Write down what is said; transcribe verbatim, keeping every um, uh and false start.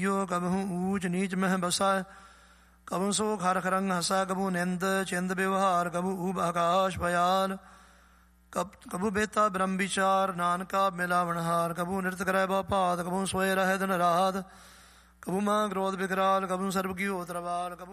ਕਈਓ ਕਬਹੂ ਊਚ ਨੀਚ ਮਹਿ ਬਸੈ। ਕਬੂ ਸੋ ਖਰ ਖਰੰਗ ਹਸੈ ਕਬੂ ਨਿੰਦ ਚਿੰਦ ਵਿਵਹਾਰ ਕਬੂ ਊਬ ਆਕਾਸ਼ ਭਿਆਲ। ਕਬ ਕਬੂ ਬੇਤਾ ਬ੍ਰਹਮ ਵਿਚਾਰ ਨਾਨਕਾ ਮਿਲਾਵਣਹਾਰ। ਕਬੂ ਨਿਰਤ ਕਰੈ ਬਹੁ ਭਾਤ ਕਬੂ ਸੋਏ ਰਹਿ ਦਿਨ ਰਾਤ। ਕਬੂ ਮਾਂ ਕ੍ਰੋਧ ਵਿਕਰਾਲ ਕਬੂ ਸਰਬ ਕੀ ਹੋਤ ਰਵਾਲ। ਕਬੂ